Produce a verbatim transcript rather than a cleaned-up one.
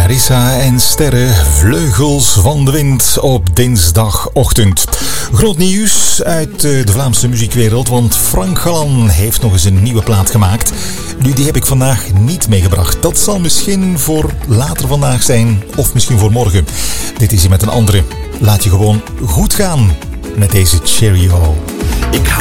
Clarissa en Sterren, Vleugels van de Wind op dinsdagochtend. Groot nieuws uit de Vlaamse muziekwereld, want Frank Galan heeft nog eens een nieuwe plaat gemaakt. Nu, die heb ik vandaag niet meegebracht. Dat zal misschien voor later vandaag zijn, of misschien voor morgen. Dit is hier met een andere. Laat je gewoon goed gaan met deze Cheerio. Ik hou